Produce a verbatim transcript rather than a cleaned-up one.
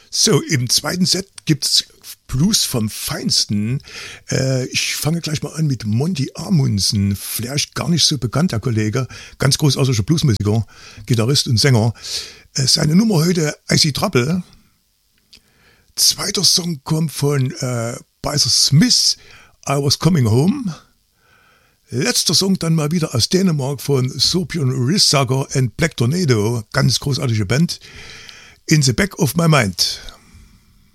So, im zweiten Set gibt's Blues vom Feinsten. Äh, ich fange gleich mal an mit Monty Amundsen, vielleicht gar nicht so bekannt, der Kollege, ganz großartiger Bluesmusiker, Gitarrist und Sänger. Äh, seine Nummer heute, Icy Trouble. Zweiter Song kommt von äh, Beizer Smith, I Was Coming Home. Letzter Song dann mal wieder aus Dänemark von Sorbjørn Risager and Black Tornado, ganz großartige Band, In the Back of My Mind.